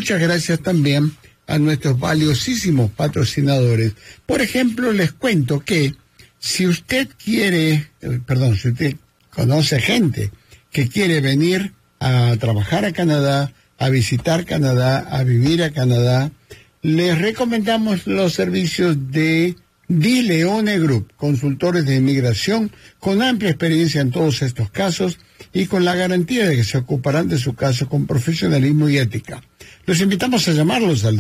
muchas gracias también a nuestros valiosísimos patrocinadores. Por ejemplo, les cuento que si usted quiere, si usted conoce gente que quiere venir a trabajar a Canadá, a visitar Canadá, a vivir a Canadá, les recomendamos los servicios de Di Leone Group, consultores de inmigración con amplia experiencia en todos estos casos y con la garantía de que se ocuparán de su caso con profesionalismo y ética. Los invitamos a llamarlos al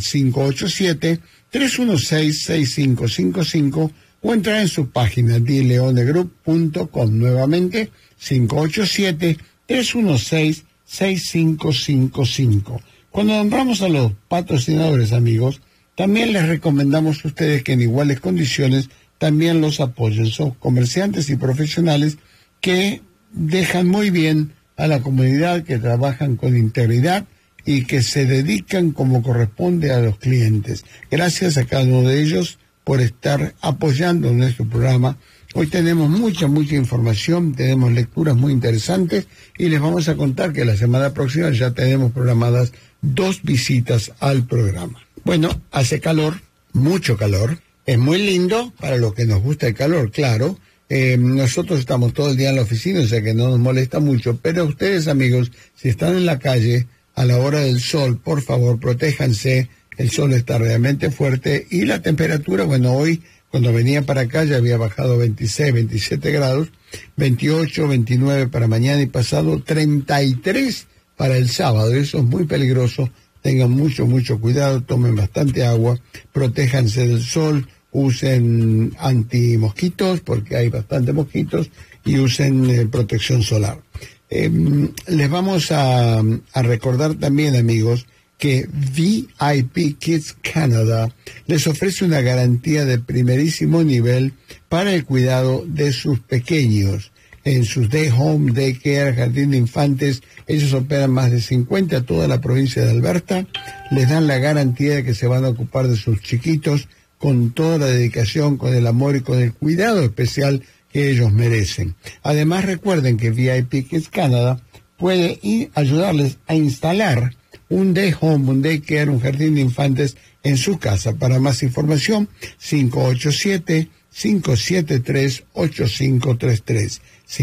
587-316-6555 o entrar en su página dileonegroup.com. Nuevamente, 587-316-6555. Cuando nombramos a los patrocinadores, amigos, también les recomendamos a ustedes que en iguales condiciones también los apoyen. Son comerciantes y profesionales que dejan muy bien a la comunidad, que trabajan con integridad y que se dedican como corresponde a los clientes. Gracias a cada uno de ellos por estar apoyando nuestro programa. Hoy tenemos mucha información, tenemos lecturas muy interesantes y les vamos a contar que la semana próxima ya tenemos programadas 2 visitas al programa. Bueno, hace calor, mucho calor. Es muy lindo para los que nos gusta el calor, claro. Nosotros estamos todo el día en la oficina, o sea que no nos molesta mucho. Pero ustedes, amigos, si están en la calle a la hora del sol, por favor, protéjanse. El sol está realmente fuerte y la temperatura, bueno, hoy cuando venía para acá ya había bajado 26, 27 grados, 28, 29 para mañana y pasado, 33 para el sábado. Eso es muy peligroso. Tengan mucho cuidado, tomen bastante agua, protéjanse del sol, usen antimosquitos porque hay bastantes mosquitos y usen protección solar. Les vamos a recordar también, amigos, que VIP Kids Canada les ofrece una garantía de primerísimo nivel para el cuidado de sus pequeños. En sus day home, daycare, jardín de infantes, ellos operan más de 50 a toda la provincia de Alberta. Les dan la garantía de que se van a ocupar de sus chiquitos con toda la dedicación, con el amor y con el cuidado especial que ellos merecen. Además, recuerden que VIP Kids Canada puede ayudarles a instalar un day home, un daycare, un jardín de infantes en su casa. Para más información, 587-573-8533.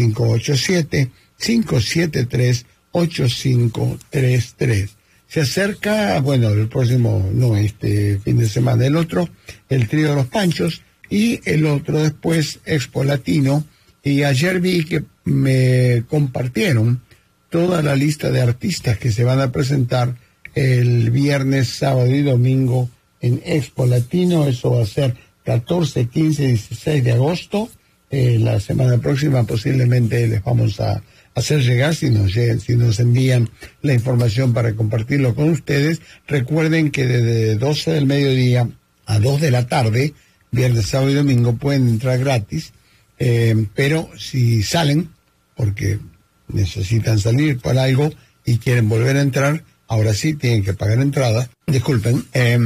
587-573-8533. Se acerca, bueno, el próximo, no este fin de semana, el otro, el trío de los Panchos, y el otro después, Expo Latino, y ayer vi que me compartieron toda la lista de artistas que se van a presentar el viernes, sábado y domingo en Expo Latino. Eso va a ser 14, 15 y 16 de agosto. La semana próxima posiblemente les vamos a hacer llegar, si nos envían la información para compartirlo con ustedes. Recuerden que desde 12 del mediodía a 2 de la tarde, viernes, sábado y domingo, pueden entrar gratis, pero si salen, porque necesitan salir por algo y quieren volver a entrar, ahora sí tienen que pagar entrada. Disculpen,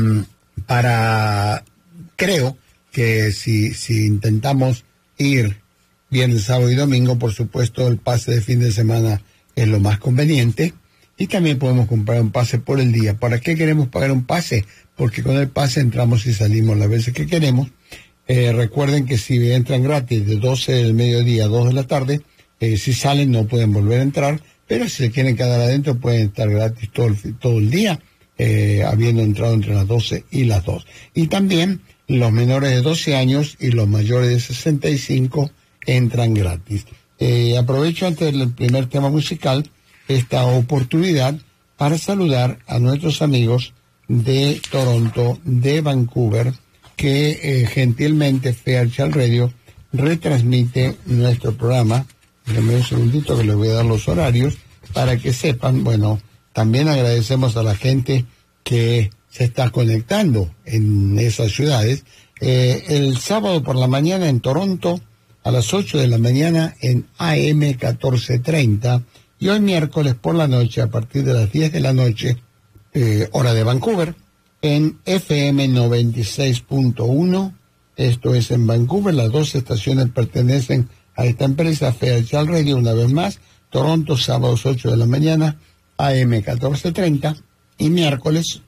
creo que si intentamos ir viernes, sábado y domingo, por supuesto el pase de fin de semana es lo más conveniente, y también podemos comprar un pase por el día. ¿Para qué queremos pagar un pase? Porque con el pase entramos y salimos las veces que queremos. Recuerden que si entran gratis de 12 del mediodía a 2 de la tarde, si salen no pueden volver a entrar, pero si se quieren quedar adentro pueden estar gratis todo el día, habiendo entrado entre las 12 y las 2. Y también los menores de 12 años y los mayores de 65 entran gratis. Aprovecho antes del primer tema musical esta oportunidad para saludar a nuestros amigos de Toronto, de Vancouver, que gentilmente Fairchild Radio retransmite nuestro programa. Déjenme un segundito que les voy a dar los horarios para que sepan. Bueno, también agradecemos a la gente que se está conectando en esas ciudades. El sábado por la mañana en Toronto, a las 8 de la mañana en AM 1430, y hoy miércoles por la noche, a partir de las 10 de la noche, hora de Vancouver, en FM 96.1. Esto es en Vancouver. Las 2 estaciones pertenecen a esta empresa, Fairchild Radio. Una vez más, Toronto, sábados 8 de la mañana, AM 1430, y miércoles